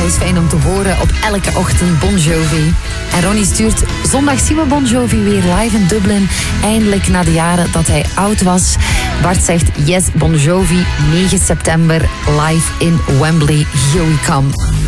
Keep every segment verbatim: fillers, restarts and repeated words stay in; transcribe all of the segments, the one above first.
is fijn om te horen op elke ochtend Bon Jovi. En Ronnie stuurt, zondag zien we Bon Jovi weer live in Dublin. Eindelijk na de jaren dat hij oud was. Bart zegt, yes, Bon Jovi, negen september, live in Wembley. Here we come.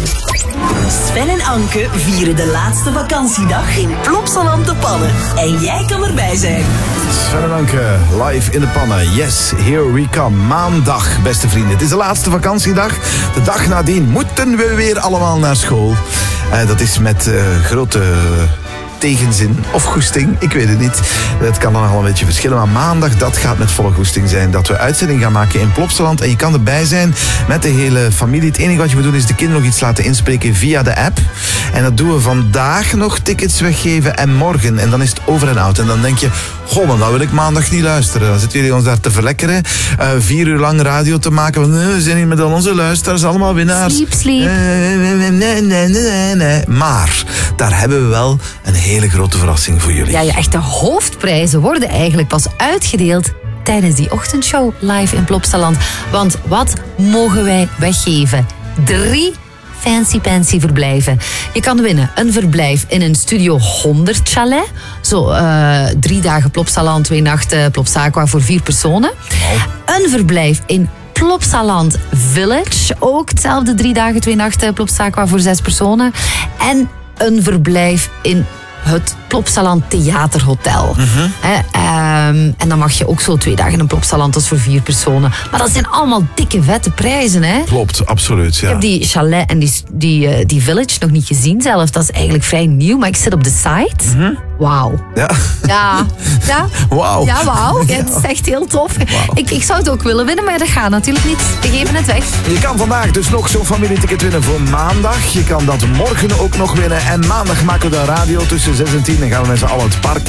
Sven en Anke vieren de laatste vakantiedag in Plopsaland de Pannen. En jij kan erbij zijn. Sven en Anke, live in de pannen. Yes, here we come. Maandag, beste vrienden. Het is de laatste vakantiedag. De dag nadien moeten we weer allemaal naar school. Uh, dat is met uh, grote tegenzin of goesting, ik weet het niet. Het kan dan nog wel een beetje verschillen, maar maandag, dat gaat met volle goesting zijn. Dat we uitzending gaan maken in Plopsaland en je kan erbij zijn met de hele familie. Het enige wat je moet doen is de kinderen nog iets laten inspreken via de app. En dat doen we vandaag nog, tickets weggeven en morgen. En dan is het over en out. En dan denk je, goh, maar dan wil ik maandag niet luisteren. Dan zitten jullie ons daar te verlekkeren. Uh, vier uur lang radio te maken. Want, uh, we zijn hier met al onze luisteraars allemaal winnaars. Sleep, sleep. Uh, nee, nee, nee, nee, nee. Maar daar hebben we wel een hele grote verrassing voor jullie. Ja, ja, echt de hoofdprijzen worden eigenlijk pas uitgedeeld tijdens die ochtendshow live in Plopsaland. Want wat mogen wij weggeven? Drie fancy pansy verblijven. Je kan winnen een verblijf in een Studio honderd chalet. Zo uh, drie dagen Plopsaland, twee nachten Plopsaqua voor vier personen. Oh. Een verblijf in Plopsaland Village. Ook hetzelfde drie dagen, twee nachten Plopsaqua voor zes personen. En een verblijf in het Plopsaland Theaterhotel. Mm-hmm. He, um, en dan mag je ook zo twee dagen in Plopsaland, dat is voor vier personen. Maar dat zijn allemaal dikke, vette prijzen, hè? Klopt, absoluut, ja. Ik heb die chalet en die, die, uh, die village nog niet gezien zelf. Dat is eigenlijk vrij nieuw, maar ik zit op de site. Mm-hmm. Wauw. Ja. Ja. Ja. Wauw. Ja, wauw. Ja, het is echt heel tof. Wow. Ik, ik zou het ook willen winnen, maar dat gaat natuurlijk niet. We geven het weg. Je kan vandaag dus nog zo'n familieticket winnen voor maandag. Je kan dat morgen ook nog winnen. En maandag maken we dan radio tussen zes en tien. Dan gaan we met z'n allen het park